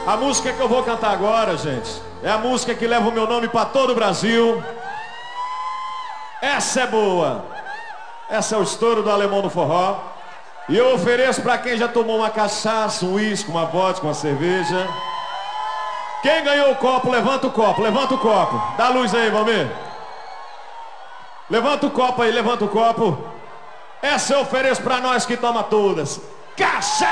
A música que eu vou cantar agora, gente, é a música que leva o meu nome para todo o Brasil. Essa é boa. Essa é o estouro do Alemão do Forró. E eu ofereço para quem já tomou uma cachaça, um uísque, uma vodka, uma cerveja. Quem ganhou o copo, levanta o copo, levanta o copo. Dá a luz aí, Valmir. Levanta o copo aí, levanta o copo. Essa eu ofereço para nós que toma todas. Cachaça!